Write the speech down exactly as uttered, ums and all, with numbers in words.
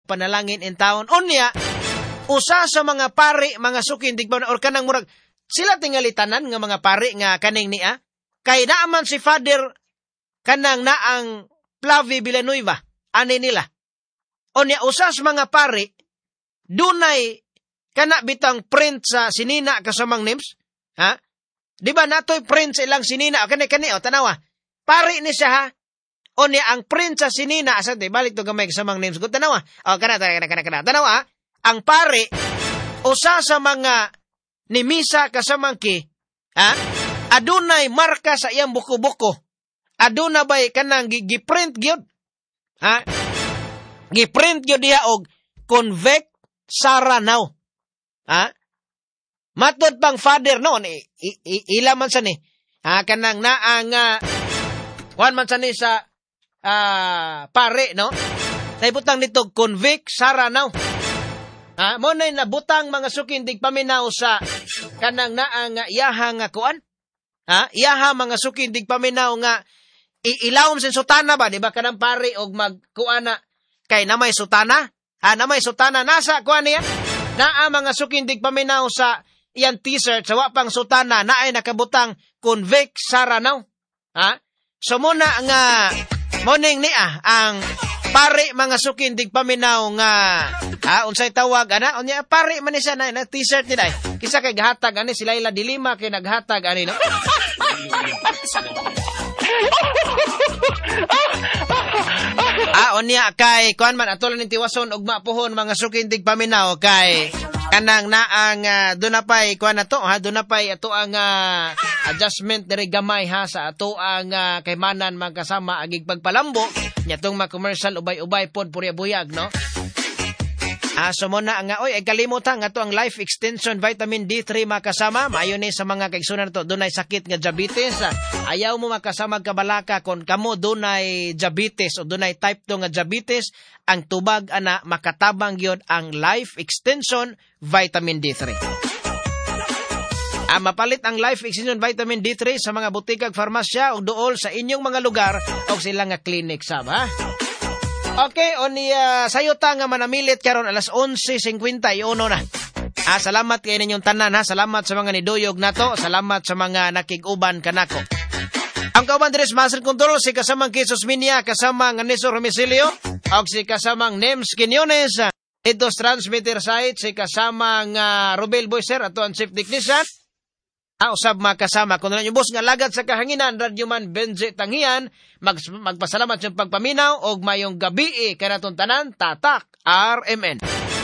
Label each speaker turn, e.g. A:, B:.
A: panalangin in town. Unya, usa sa mga pari, mga suki, hindi ba, or kanang murag, sila tingalitanan nga mga pari nga kaning niya, kay naaman si Father kanang naang Flavie Villanueva, ani nila. Unya, usa sa mga pari, dunay, kana bitang print sa sinina kasamang names, ha? Di ba natoy print sa ilang sinina, o kani-kani, o tanawa, pari ni siya ha, o niya ang print sa sinina, asa di, balik to gamay kasamang names ko, tanawa, o kana, kana, kana, kana, tanawa, ang pari, usa sa mga ni Misa kasamang ki, ha, adunay marka sa iyang buko-buko, aduna ba'y kanang giprint gyud, ha, giprint gyud diha og convict Saranaw, ha, matod pang Father noon, ila man sa ni, ha, kanang naang, uh, kuhan man sa ni sa, uh, pare, no? Naibutang nito, convict Saranaw. Ha, mo na nabutang mga sukindig paminaw sa kanang naang uh, iyaha nga kuan. Ha, iyaha mga sukindig paminaw nga, iilawom sin sutana ba, di ba kanang pare, og magkuana, kay na may sutana? Ha, na may sutana, nasa kuan niya? Naa mga sukindig paminaw sa iyan t-shirt, sa wapang sutana, na ay nakabutang convict Saranaw. Ha? So muna nga, morning niya, ang pari mga sukindig paminaw nga, ha, unsay tawag, ana, unya, pari man siya na, na t-shirt nila, eh. Kisa kay gahatag, ani, sila ila dilima, kay naghatag, ani, no? Ah, unya, kay, kuhan man, atulan ng tiwason, ugma pohon, mga sukindig paminaw, kay, kanang naang uh, dunapay kuan nato ha dunapay ato ang uh, adjustment diri gamay ha sa ato ang uh, kaymanan magkasama agig pagpalambo nyatong mga commercial ubay-ubay pod purya-buyag no. Ah, so mo na nga, oy, ay kalimutan nga to ang Life Extension Vitamin D three makasama. Maayo ni sa mga kaigsunan to, dunay sakit nga diabetes. Ah, ayaw mo makasama kabalaka kung kamo dunay diabetes o dunay type two nga diabetes, ang tubag ana makatabang gyud ang Life Extension Vitamin D three. Ah, mapalit ang Life Extension Vitamin D three sa mga butikag farmasya o dool sa inyong mga lugar o sila nga clinic sab ha. Okay, oni uh, sayo ta nga manamilit karon alas onse singkwenta y uno na. Ah, salamat kay ninyong tanan ha. Salamat sa mga niduyog nato. Salamat sa mga nakig-uban kanako. Ang kauban diri sa Master Control si kasamang Kisos Minya, kasamang Nestor Romisilio, og si kasamang Nems Quinones. Ito transmitter site si kasamang uh, Robel Boyser ato ang chief technician. Ah, usab makasama kuno lang yung boss nga lagad sa kahanginan Radyo Man Benji Tanghian. Mag, magpasalamat sa pagpaminaw og mayong gabi eh, kanaton tanan tatak R M N.